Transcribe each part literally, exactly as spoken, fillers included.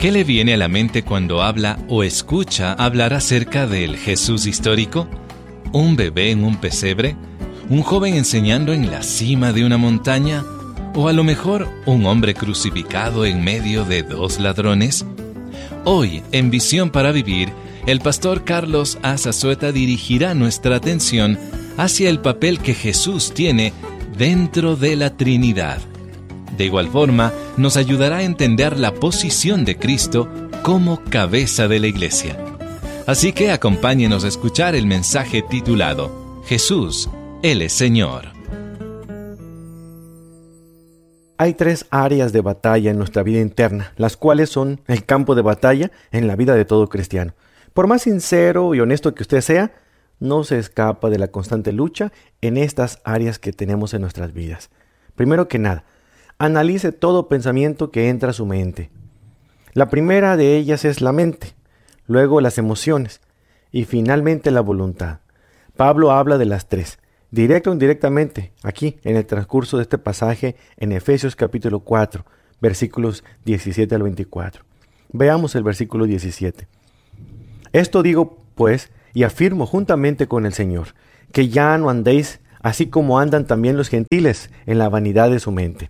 ¿Qué le viene a la mente cuando habla o escucha hablar acerca del Jesús histórico? ¿Un bebé en un pesebre? ¿Un joven enseñando en la cima de una montaña? ¿O a lo mejor un hombre crucificado en medio de dos ladrones? Hoy, en Visión para Vivir, el pastor Carlos Azazueta dirigirá nuestra atención hacia el papel que Jesús tiene dentro de la Trinidad. De igual forma, nos ayudará a entender la posición de Cristo como cabeza de la Iglesia. Así que acompáñenos a escuchar el mensaje titulado Jesús, Él es Señor. Hay tres áreas de batalla en nuestra vida interna, las cuales son el campo de batalla en la vida de todo cristiano. Por más sincero y honesto que usted sea, no se escapa de la constante lucha en estas áreas que tenemos en nuestras vidas. Primero que nada, analice todo pensamiento que entra a su mente. La primera de ellas es la mente, luego las emociones y finalmente la voluntad. Pablo habla de las tres, directo o indirectamente, aquí en el transcurso de este pasaje en Efesios capítulo cuatro, versículos diecisiete al veinticuatro. Veamos el versículo diecisiete. Esto digo, pues, y afirmo juntamente con el Señor, que ya no andéis así como andan también los gentiles en la vanidad de su mente.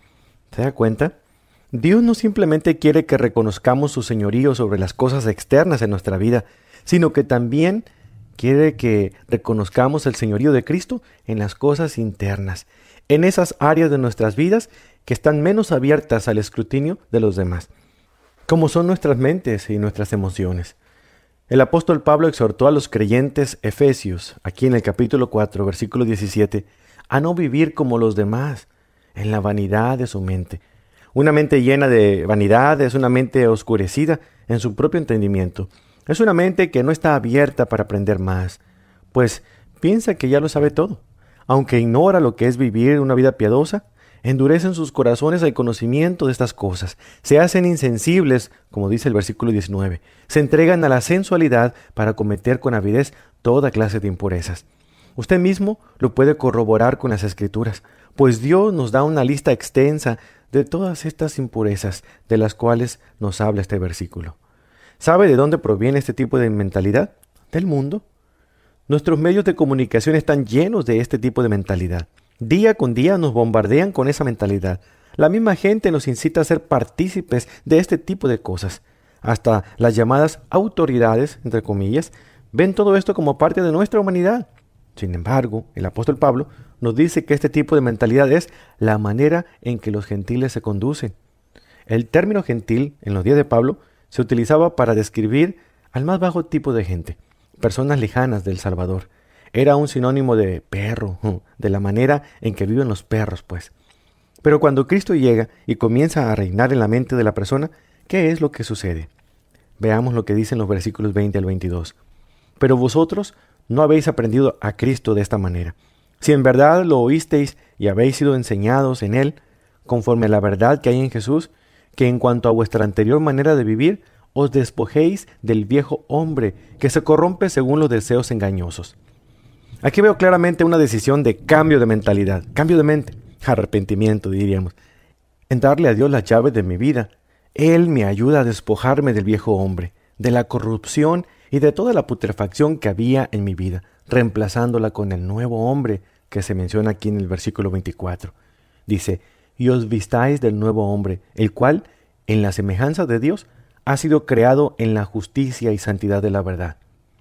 ¿Se da cuenta? Dios no simplemente quiere que reconozcamos su señorío sobre las cosas externas en nuestra vida, sino que también quiere que reconozcamos el señorío de Cristo en las cosas internas, en esas áreas de nuestras vidas que están menos abiertas al escrutinio de los demás, como son nuestras mentes y nuestras emociones. El apóstol Pablo exhortó a los creyentes efesios, aquí en el capítulo cuatro, versículo diecisiete, a no vivir como los demás, en la vanidad de su mente. Una mente llena de vanidad es una mente oscurecida en su propio entendimiento. Es una mente que no está abierta para aprender más, pues piensa que ya lo sabe todo. Aunque ignora lo que es vivir una vida piadosa, endurecen sus corazones al conocimiento de estas cosas. Se hacen insensibles, como dice el versículo diecinueve. Se entregan a la sensualidad para cometer con avidez toda clase de impurezas. Usted mismo lo puede corroborar con las Escrituras, pues Dios nos da una lista extensa de todas estas impurezas de las cuales nos habla este versículo. ¿Sabe de dónde proviene este tipo de mentalidad? Del mundo. Nuestros medios de comunicación están llenos de este tipo de mentalidad. Día con día nos bombardean con esa mentalidad. La misma gente nos incita a ser partícipes de este tipo de cosas. Hasta las llamadas autoridades, entre comillas, ven todo esto como parte de nuestra humanidad. Sin embargo, el apóstol Pablo nos dice que este tipo de mentalidad es la manera en que los gentiles se conducen. El término gentil, en los días de Pablo, se utilizaba para describir al más bajo tipo de gente, personas lejanas del Salvador. Era un sinónimo de perro, de la manera en que viven los perros, pues. Pero cuando Cristo llega y comienza a reinar en la mente de la persona, ¿qué es lo que sucede? Veamos lo que dicen los versículos veinte al veintidós. Pero vosotros no habéis aprendido a Cristo de esta manera. Si en verdad lo oísteis y habéis sido enseñados en Él, conforme a la verdad que hay en Jesús, que en cuanto a vuestra anterior manera de vivir, os despojéis del viejo hombre que se corrompe según los deseos engañosos. Aquí veo claramente una decisión de cambio de mentalidad, cambio de mente, arrepentimiento diríamos, en darle a Dios las llaves de mi vida. Él me ayuda a despojarme del viejo hombre, de la corrupción y de toda la putrefacción que había en mi vida, reemplazándola con el nuevo hombre que se menciona aquí en el versículo veinticuatro. Dice, y os vistáis del nuevo hombre, el cual, en la semejanza de Dios, ha sido creado en la justicia y santidad de la verdad.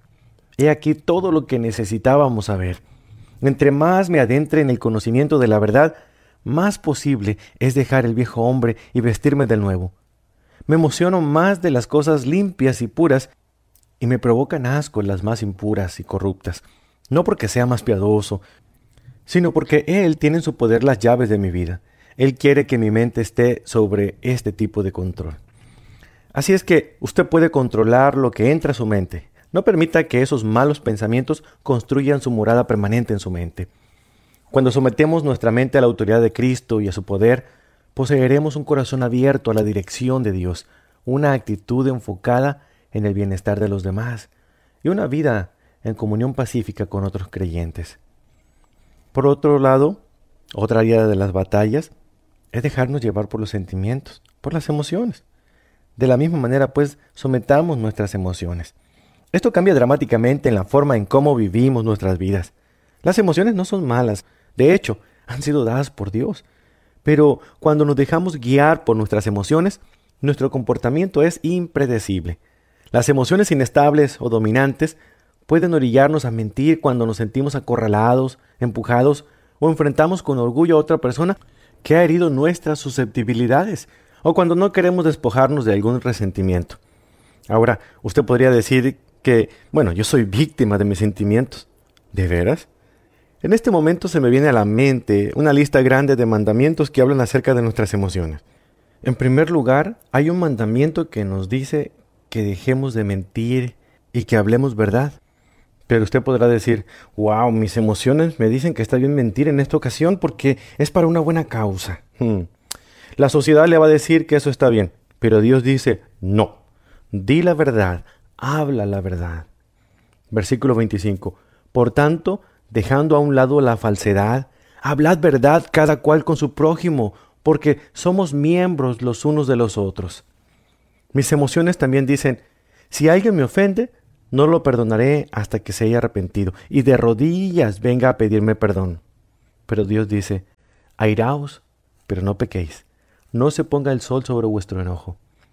He aquí todo lo que necesitábamos saber. Entre más me adentre en el conocimiento de la verdad, más posible es dejar el viejo hombre y vestirme del nuevo. Me emociono más de las cosas limpias y puras y me provocan asco las más impuras y corruptas, no porque sea más piadoso, sino porque Él tiene en su poder las llaves de mi vida. Él quiere que mi mente esté sobre este tipo de control. Así es que usted puede controlar lo que entra a su mente. No permita que esos malos pensamientos construyan su morada permanente en su mente. Cuando sometemos nuestra mente a la autoridad de Cristo y a su poder, poseeremos un corazón abierto a la dirección de Dios, una actitud enfocada en el bienestar de los demás y una vida en comunión pacífica con otros creyentes. Por otro lado, otra área de las batallas es dejarnos llevar por los sentimientos, por las emociones. De la misma manera, pues, sometamos nuestras emociones. Esto cambia dramáticamente en la forma en cómo vivimos nuestras vidas. Las emociones no son malas, de hecho, han sido dadas por Dios. Pero cuando nos dejamos guiar por nuestras emociones, nuestro comportamiento es impredecible. Las emociones inestables o dominantes pueden orillarnos a mentir cuando nos sentimos acorralados, empujados o enfrentamos con orgullo a otra persona que ha herido nuestras susceptibilidades, o cuando no queremos despojarnos de algún resentimiento. Ahora, usted podría decir que, bueno, yo soy víctima de mis sentimientos. ¿De veras? En este momento se me viene a la mente una lista grande de mandamientos que hablan acerca de nuestras emociones. En primer lugar, hay un mandamiento que nos dice que dejemos de mentir y que hablemos verdad. Pero usted podrá decir, wow, mis emociones me dicen que está bien mentir en esta ocasión porque es para una buena causa. Hmm. La sociedad le va a decir que eso está bien, pero Dios dice, no, di la verdad, habla la verdad. Versículo veinticinco. Por tanto, dejando a un lado la falsedad, hablad verdad cada cual con su prójimo, porque somos miembros los unos de los otros. Mis emociones también dicen, si alguien me ofende, no lo perdonaré hasta que se haya arrepentido, y de rodillas venga a pedirme perdón. Pero Dios dice, airaos, pero no pequéis, no se ponga el sol sobre vuestro enojo.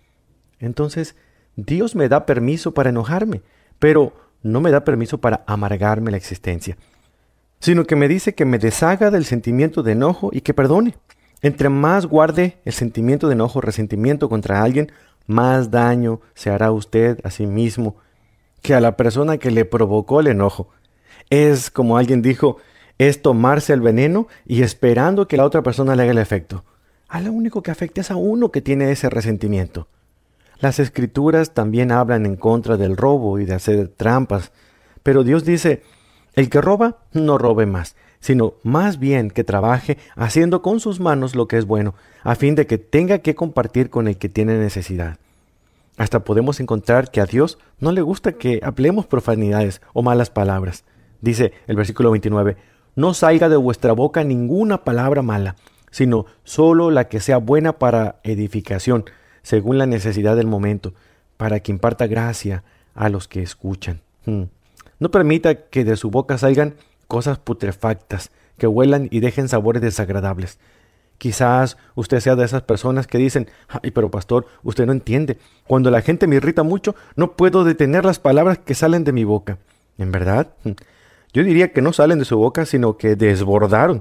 Entonces, Dios me da permiso para enojarme, pero no me da permiso para amargarme la existencia, sino que me dice que me deshaga del sentimiento de enojo y que perdone. Entre más guarde el sentimiento de enojo o resentimiento contra alguien, más daño se hará a usted a sí mismo que a la persona que le provocó el enojo. Es, como alguien dijo, es tomarse el veneno y esperando que la otra persona le haga el efecto. A lo único que afecta es a uno que tiene ese resentimiento. Las Escrituras también hablan en contra del robo y de hacer trampas, pero Dios dice, el que roba no robe más, sino más bien que trabaje haciendo con sus manos lo que es bueno, a fin de que tenga que compartir con el que tiene necesidad. Hasta podemos encontrar que a Dios no le gusta que hablemos profanidades o malas palabras. Dice el versículo veintinueve, no salga de vuestra boca ninguna palabra mala, sino solo la que sea buena para edificación, según la necesidad del momento, para que imparta gracia a los que escuchan. Hmm. No permita que de su boca salgan cosas putrefactas, que huelan y dejen sabores desagradables. Quizás usted sea de esas personas que dicen, ay, pero pastor, usted no entiende. Cuando la gente me irrita mucho, no puedo detener las palabras que salen de mi boca. ¿En verdad? Yo diría que no salen de su boca, sino que desbordaron.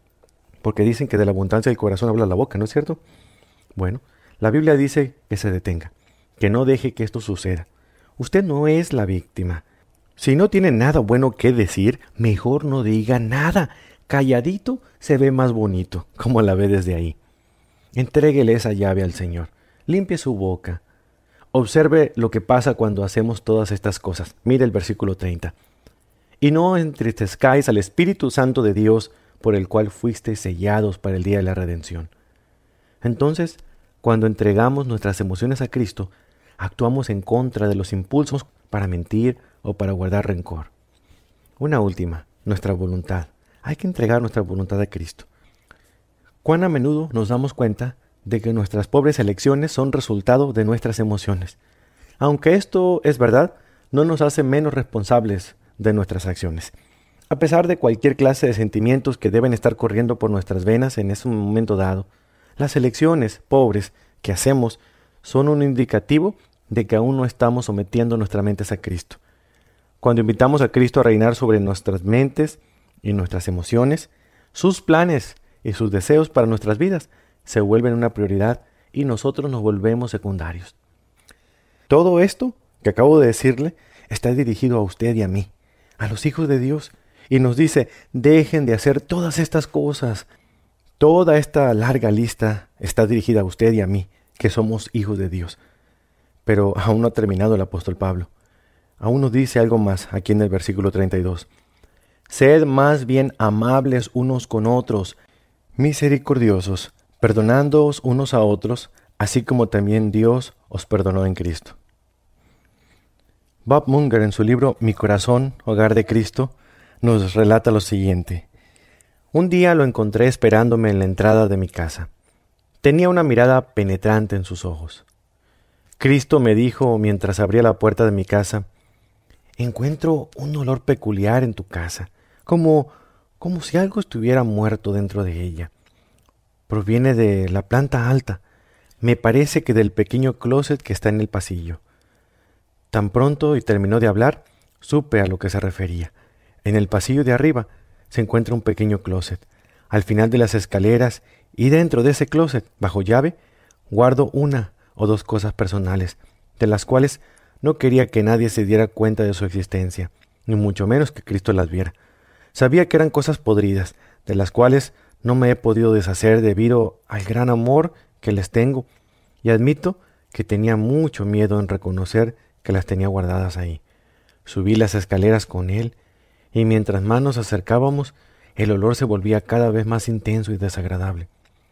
Porque dicen que de la abundancia del corazón habla la boca, ¿no es cierto? Bueno, la Biblia dice que se detenga, que no deje que esto suceda. Usted no es la víctima. Si no tiene nada bueno que decir, mejor no diga nada. Calladito se ve más bonito, como la ve desde ahí. Entréguele esa llave al Señor. Limpie su boca. Observe lo que pasa cuando hacemos todas estas cosas. Mire el versículo treinta. Y no entristezcáis al Espíritu Santo de Dios, por el cual fuisteis sellados para el día de la redención. Entonces, cuando entregamos nuestras emociones a Cristo, actuamos en contra de los impulsos para mentir o para guardar rencor. Una última, nuestra voluntad. Hay que entregar nuestra voluntad a Cristo. ¿Cuán a menudo nos damos cuenta de que nuestras pobres elecciones son resultado de nuestras emociones? Aunque esto es verdad, no nos hace menos responsables de nuestras acciones. A pesar de cualquier clase de sentimientos que deben estar corriendo por nuestras venas en ese momento dado, las elecciones pobres que hacemos son un indicativo de que aún no estamos sometiendo nuestras mentes a Cristo. Cuando invitamos a Cristo a reinar sobre nuestras mentes y nuestras emociones, sus planes y sus deseos para nuestras vidas se vuelven una prioridad y nosotros nos volvemos secundarios. Todo esto que acabo de decirle está dirigido a usted y a mí, a los hijos de Dios, y nos dice, dejen de hacer todas estas cosas. Toda esta larga lista está dirigida a usted y a mí, que somos hijos de Dios. Pero aún no ha terminado el apóstol Pablo. Aún nos dice algo más aquí en el versículo treinta y dos. Sed más bien amables unos con otros, misericordiosos, perdonándoos unos a otros, así como también Dios os perdonó en Cristo. Bob Munger, en su libro Mi corazón, hogar de Cristo, nos relata lo siguiente. Un día lo encontré esperándome en la entrada de mi casa. Tenía una mirada penetrante en sus ojos. Cristo me dijo mientras abría la puerta de mi casa: encuentro un olor peculiar en tu casa, como, como si algo estuviera muerto dentro de ella. Proviene de la planta alta, me parece que del pequeño closet que está en el pasillo. Tan pronto y terminó de hablar, supe a lo que se refería. En el pasillo de arriba se encuentra un pequeño closet. Al final de las escaleras y dentro de ese closet, bajo llave, guardo una o dos cosas personales, de las cuales no quería que nadie se diera cuenta de su existencia, ni mucho menos que Cristo las viera. Sabía que eran cosas podridas, de las cuales no me he podido deshacer debido al gran amor que les tengo, y admito que tenía mucho miedo en reconocer que las tenía guardadas ahí. Subí las escaleras con él, y mientras más nos acercábamos, el olor se volvía cada vez más intenso y desagradable.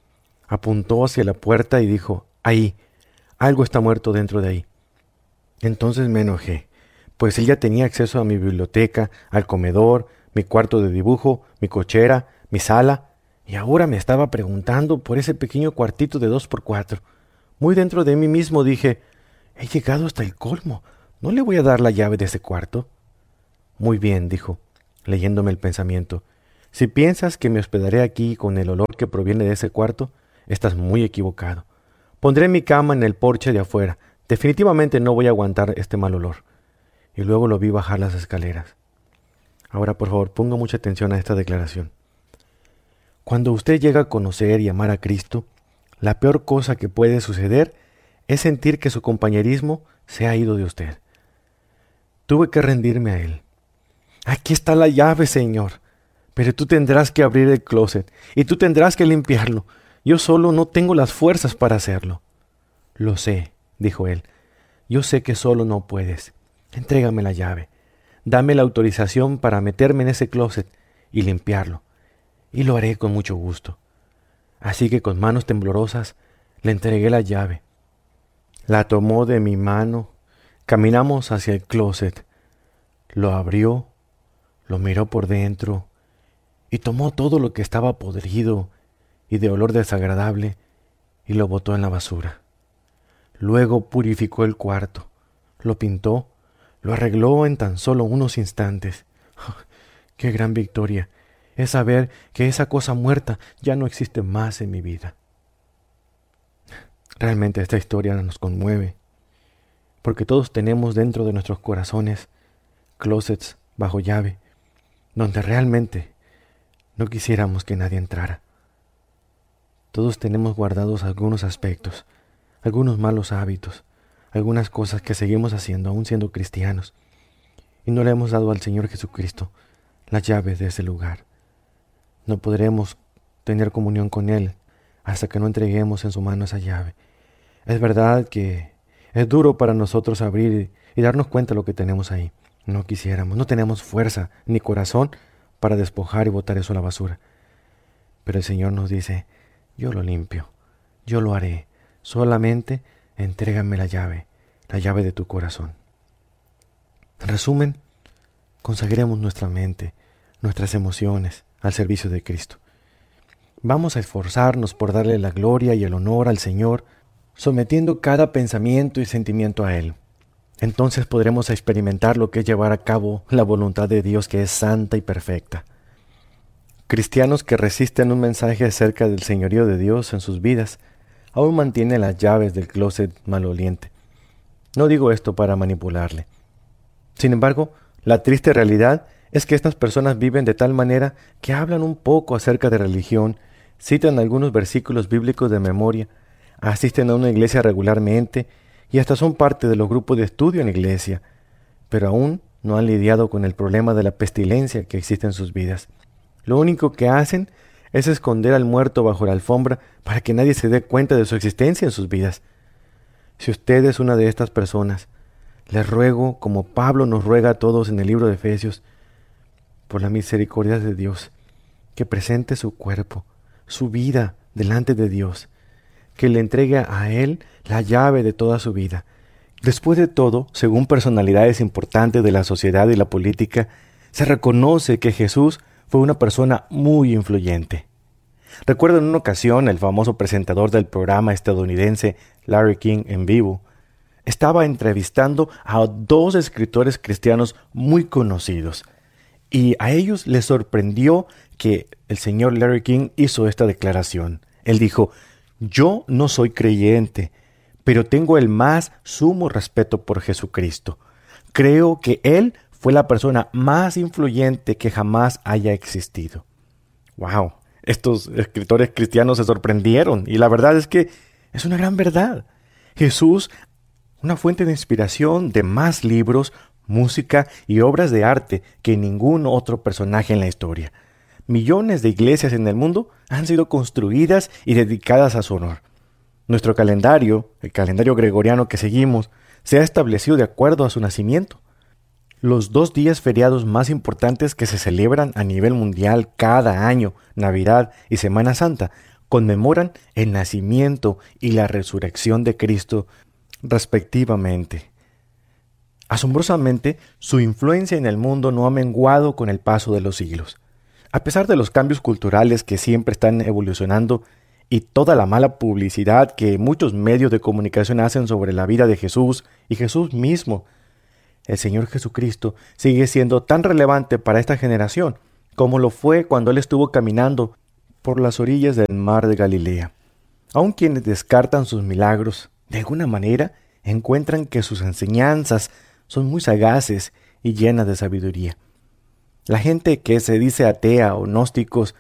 Apuntó hacia la puerta y dijo: ahí, algo está muerto dentro de ahí. Entonces me enojé, pues él ya tenía acceso a mi biblioteca, al comedor, mi cuarto de dibujo, mi cochera, mi sala, y ahora me estaba preguntando por ese pequeño cuartito de dos por cuatro. Muy dentro de mí mismo dije: he llegado hasta el colmo, ¿no le voy a dar la llave de ese cuarto? Muy bien, dijo, leyéndome el pensamiento. Si piensas que me hospedaré aquí con el olor que proviene de ese cuarto, estás muy equivocado. Pondré mi cama en el porche de afuera. Definitivamente no voy a aguantar este mal olor. Y luego lo vi bajar las escaleras. Ahora, por favor, ponga mucha atención a esta declaración. Cuando usted llega a conocer y amar a Cristo, la peor cosa que puede suceder es sentir que su compañerismo se ha ido de usted. Tuve que rendirme a Él. Aquí está la llave, Señor, pero tú tendrás que abrir el closet y tú tendrás que limpiarlo. Yo solo no tengo las fuerzas para hacerlo. Lo sé, dijo él. Yo sé que solo no puedes. Entrégame la llave. Dame la autorización para meterme en ese closet y limpiarlo. Y lo haré con mucho gusto. Así que con manos temblorosas le entregué la llave. La tomó de mi mano. Caminamos hacia el closet. Lo abrió, lo miró por dentro y tomó todo lo que estaba podrido y de olor desagradable y lo botó en la basura. Luego purificó el cuarto, lo pintó, lo arregló en tan solo unos instantes. ¡Oh, qué gran victoria! Es saber que esa cosa muerta ya no existe más en mi vida. Realmente esta historia nos conmueve, porque todos tenemos dentro de nuestros corazones closets bajo llave, donde realmente no quisiéramos que nadie entrara. Todos tenemos guardados algunos aspectos, algunos malos hábitos, algunas cosas que seguimos haciendo aún siendo cristianos, y no le hemos dado al Señor Jesucristo las llaves de ese lugar. No podremos tener comunión con Él hasta que no entreguemos en su mano esa llave. Es verdad que es duro para nosotros abrir y darnos cuenta de lo que tenemos ahí. No quisiéramos, no tenemos fuerza ni corazón para despojar y botar eso a la basura. Pero el Señor nos dice: yo lo limpio, yo lo haré, solamente entrégame la llave, la llave de tu corazón. En resumen, consagremos nuestra mente, nuestras emociones al servicio de Cristo. Vamos a esforzarnos por darle la gloria y el honor al Señor, sometiendo cada pensamiento y sentimiento a Él. Entonces podremos experimentar lo que es llevar a cabo la voluntad de Dios, que es santa y perfecta. Cristianos que resisten un mensaje acerca del señorío de Dios en sus vidas, aún mantienen las llaves del closet maloliente. No digo esto para manipularle. Sin embargo, la triste realidad es que estas personas viven de tal manera que hablan un poco acerca de religión, citan algunos versículos bíblicos de memoria, asisten a una iglesia regularmente y hasta son parte de los grupos de estudio en la iglesia, pero aún no han lidiado con el problema de la pestilencia que existe en sus vidas. Lo único que hacen es esconder al muerto bajo la alfombra para que nadie se dé cuenta de su existencia en sus vidas. Si usted es una de estas personas, les ruego, como Pablo nos ruega a todos en el libro de Efesios, por la misericordia de Dios, que presente su cuerpo, su vida delante de Dios, que le entregue a Él la llave de toda su vida. Después de todo, según personalidades importantes de la sociedad y la política, se reconoce que Jesús fue una persona muy influyente. Recuerdo en una ocasión el famoso presentador del programa estadounidense Larry King en vivo. estaba entrevistando a dos escritores cristianos muy conocidos. Y a ellos les sorprendió que el señor Larry King hizo esta declaración. Él dijo: yo no soy creyente, pero tengo el más sumo respeto por Jesucristo. Creo que Él fue la persona más influyente que jamás haya existido. ¡Wow! Estos escritores cristianos se sorprendieron, y la verdad es que es una gran verdad. Jesús, una fuente de inspiración de más libros, música y obras de arte que ningún otro personaje en la historia. Millones de iglesias en el mundo han sido construidas y dedicadas a su honor. Nuestro calendario, el calendario gregoriano que seguimos, se ha establecido de acuerdo a su nacimiento. Los dos días feriados más importantes que se celebran a nivel mundial cada año, Navidad y Semana Santa, conmemoran el nacimiento y la resurrección de Cristo, respectivamente. Asombrosamente, su influencia en el mundo no ha menguado con el paso de los siglos. A pesar de los cambios culturales que siempre están evolucionando y toda la mala publicidad que muchos medios de comunicación hacen sobre la vida de Jesús y Jesús mismo, el Señor Jesucristo sigue siendo tan relevante para esta generación como lo fue cuando Él estuvo caminando por las orillas del mar de Galilea. Aun quienes descartan sus milagros, de alguna manera encuentran que sus enseñanzas son muy sagaces y llenas de sabiduría. La gente que se dice atea o gnósticos